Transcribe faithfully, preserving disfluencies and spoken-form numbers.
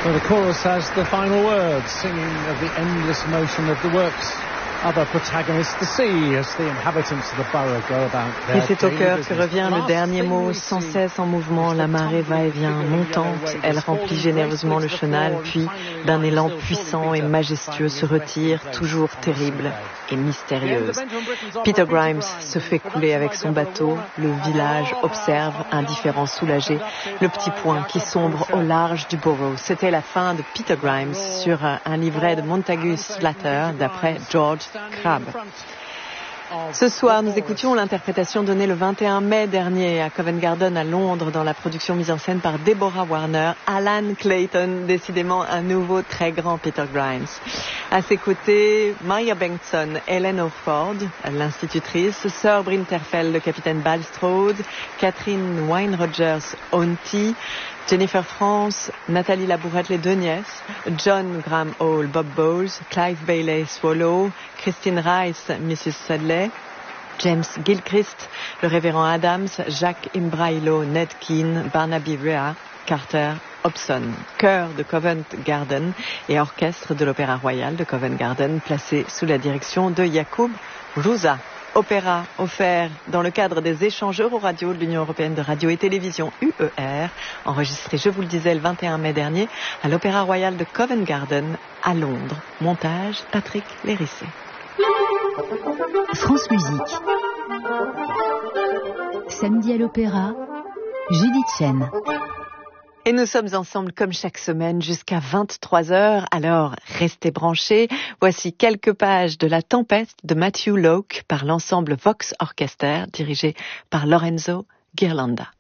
Well, the chorus has the final words, singing of the endless motion of the works. Other protagonists to see as the inhabitants of the borough go about their Et c'est au daily cœur business. que revient le dernier mot, sans cesse en mouvement, la marée va-et-vient montante, elle remplit généreusement le chenal, puis d'un élan puissant et majestueux se retire, toujours terrible et mystérieuse. Peter Grimes se fait couler avec son bateau, le village observe, indifférent, soulagé, le petit point qui sombre au large du borough. C'était la fin de Peter Grimes sur un livret de Montagu Slater d'après George Crabbe. Ce soir, nous écoutions l'interprétation donnée le vingt et un mai dernier à Covent Garden à Londres dans la production mise en scène par Deborah Warner, Alan Clayton, décidément un nouveau très grand Peter Grimes. À ses côtés, Maria Bengtsson, Helen Orford, l'institutrice, Sir Brinterfell, le capitaine Balstrode, Catherine Wine-Rogers, Auntie, Jennifer France, Nathalie Labourette, les deux nièces, John Graham Hall, Bob Bowles, Clive Bailey, Swallow, Christine Rice, missus Sedley, James Gilchrist, le révérend Adams, Jacques Imbrailo, Ned Keane, Barnaby Rhea, Carter Hobson. Chœur de Covent Garden et orchestre de l'Opéra Royal de Covent Garden placé sous la direction de Jakub Ruza. Opéra offert dans le cadre des échanges Euroradio de l'Union Européenne de Radio et Télévision U E R, enregistré, je vous le disais, le vingt et un mai dernier à l'Opéra Royal de Covent Garden à Londres. Montage Patrick Lérissé. France Musique. Samedi à l'Opéra, Judith Chen. Et nous sommes ensemble comme chaque semaine jusqu'à vingt-trois heures, alors restez branchés. Voici quelques pages de La Tempête de Matthew Locke par l'ensemble Vox Orchester dirigé par Lorenzo Ghirlanda.